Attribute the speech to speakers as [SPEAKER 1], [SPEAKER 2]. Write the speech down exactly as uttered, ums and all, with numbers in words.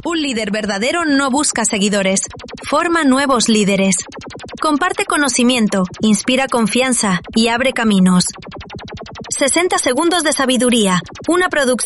[SPEAKER 1] Un líder verdadero no busca seguidores, forma nuevos líderes. Comparte conocimiento, inspira confianza y abre caminos. sesenta segundos de sabiduría, una producción